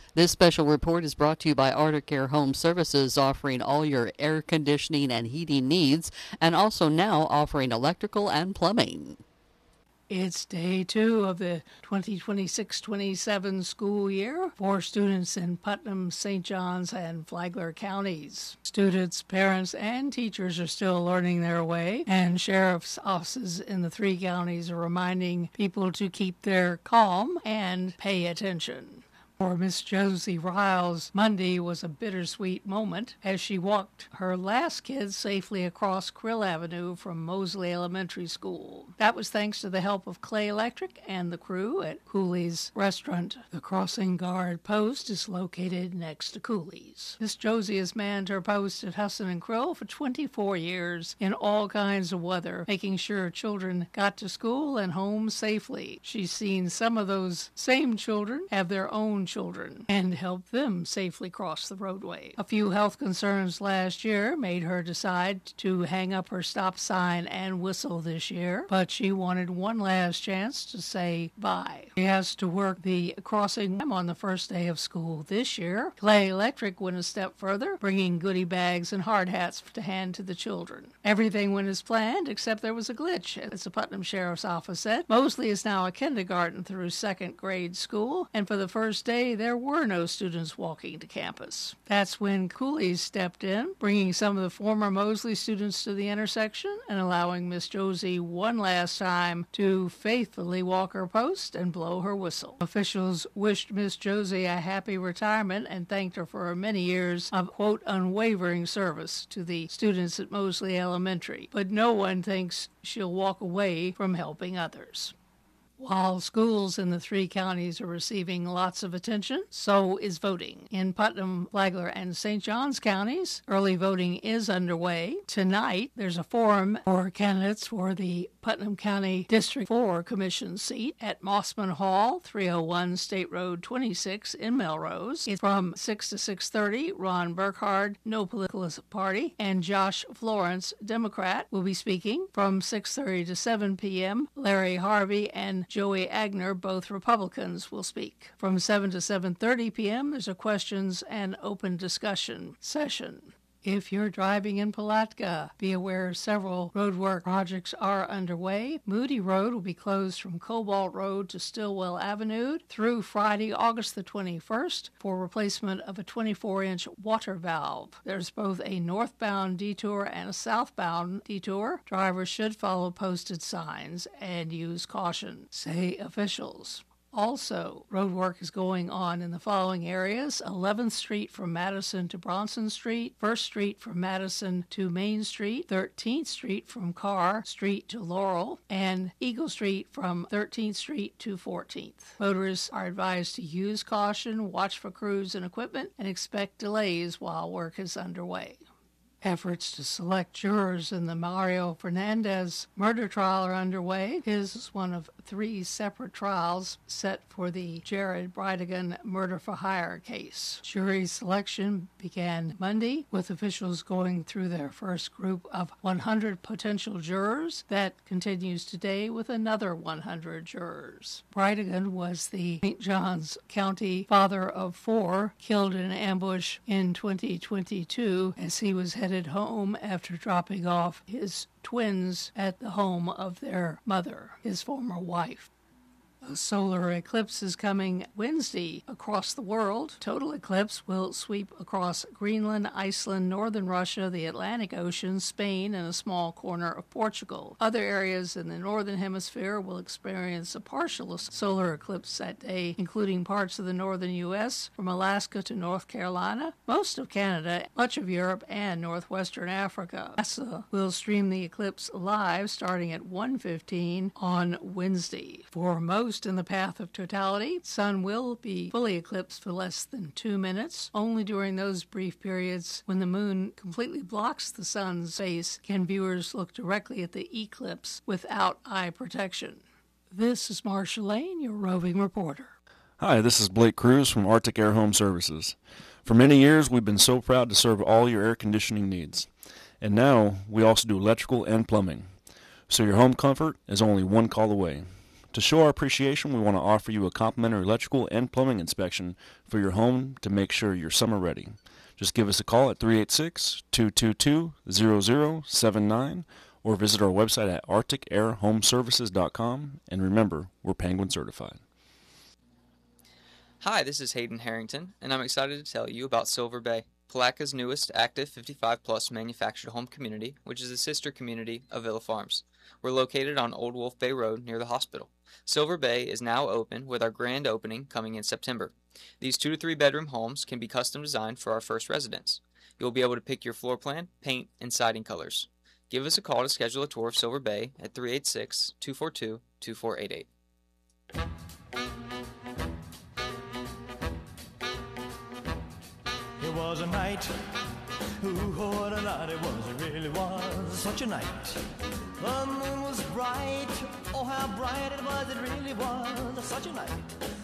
This special report is brought to you by Arctic Air Home Services, offering all your air conditioning and heating needs, and also now offering electrical and plumbing. It's day 2 of the 2026-27 school year for students in Putnam, St. Johns, and Flagler counties. Students, parents, and teachers are still learning their way, and sheriff's offices in the 3 counties are reminding people to keep their calm and pay attention. For Miss Josie Riles, Monday was a bittersweet moment as she walked her last kids safely across Krill Avenue from Mosley Elementary School. That was thanks to the help of Clay Electric and the crew at Cooley's restaurant. The crossing guard post is located next to Cooley's. Miss Josie has manned her post at Husson and Krill for 24 years in all kinds of weather, making sure children got to school and home safely. She's seen some of those same children have their own children and help them safely cross the roadway. A few health concerns last year made her decide to hang up her stop sign and whistle this year, but she wanted one last chance to say bye. She has to work the crossing on the first day of school this year. Clay Electric went a step further, bringing goodie bags and hard hats to hand to the children. Everything went as planned, except there was a glitch, as the Putnam Sheriff's Office said. Mosley is now a kindergarten through 2nd grade school, and for the first day there were no students walking to campus. That's when Cooley's stepped in, bringing some of the former Mosley students to the intersection and allowing Miss Josie one last time to faithfully walk her post and blow her whistle. Officials wished Miss Josie a happy retirement and thanked her for her many years of, quote, unwavering service to the students at Mosley Elementary, but no one thinks she'll walk away from helping others. While schools in the 3 counties are receiving lots of attention, so is voting. In Putnam, Flagler, and St. Johns counties, early voting is underway. Tonight, there's a forum for candidates for the Putnam County District 4 Commission seat at Mossman Hall, 301 State Road 26 in Melrose. It's from 6 to 6:30. Ron Burkhard, no political party, and Josh Florence, Democrat, will be speaking. From 6:30 to 7 p.m., Larry Harvey and Joey Agner, both Republicans, will speak. From 7 to 7:30 p.m., there's a questions and open discussion session. If you're driving in Palatka, be aware several roadwork projects are underway. Moody Road will be closed from Cobalt Road to Stillwell Avenue through Friday, August the 21st for replacement of a 24-inch water valve. There's both a northbound detour and a southbound detour. Drivers should follow posted signs and use caution, say officials. Also, road work is going on in the following areas: 11th Street from Madison to Bronson Street, 1st Street from Madison to Main Street, 13th Street from Carr Street to Laurel, and Eagle Street from 13th Street to 14th. Motorists are advised to use caution, watch for crews and equipment, and expect delays while work is underway. Efforts to select jurors in the Mario Fernandez murder trial are underway. His is one of 3 separate trials set for the Jared Bridegan murder-for-hire case. Jury selection began Monday, with officials going through their first group of 100 potential jurors. That continues today with another 100 jurors. Bridegan was the St. Johns County father of 4 killed in an ambush in 2022 as he was headed home after dropping off his twins at the home of their mother, his former wife. A solar eclipse is coming Wednesday across the world. Total eclipse will sweep across Greenland, Iceland, northern Russia, the Atlantic Ocean, Spain, and a small corner of Portugal. Other areas in the northern hemisphere will experience a partial solar eclipse that day, including parts of the northern U.S., from Alaska to North Carolina, most of Canada, much of Europe, and northwestern Africa. NASA will stream the eclipse live starting at 1:15 on Wednesday. For most in the path of totality, sun will be fully eclipsed for less than 2 minutes. Only during those brief periods when the moon completely blocks the sun's face can viewers look directly at the eclipse without eye protection. This is Marcia Lane, your roving reporter. Hi, this is Blake Cruz from Arctic Air Home Services. For many years, we've been so proud to serve all your air conditioning needs. And now, we also do electrical and plumbing. So your home comfort is only one call away. To show our appreciation, we want to offer you a complimentary electrical and plumbing inspection for your home to make sure you're summer ready. Just give us a call at 386-222-0079 or visit our website at arcticairhomeservices.com. And remember, we're Penguin certified. Hi, this is Hayden Harrington, and I'm excited to tell you about Silver Bay, Palaca's newest active 55-plus manufactured home community, which is a sister community of Villa Farms. We're located on Old Wolf Bay Road near the hospital. Silver Bay is now open with our grand opening coming in September. These 2 to 3 bedroom homes can be custom designed for our first residents. You'll be able to pick your floor plan, paint, and siding colors. Give us a call to schedule a tour of Silver Bay at 386-242-2488. It was a night, ooh, what a night it was, it really was such a night. The moon was bright, oh how bright it was, it really was such a night.